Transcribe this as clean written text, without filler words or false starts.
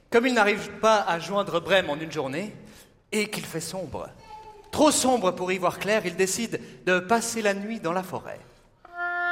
Comme il n'arrive pas à joindre Brême en une journée, et qu'il fait sombre, trop sombre pour y voir clair, il décide de passer la nuit dans la forêt.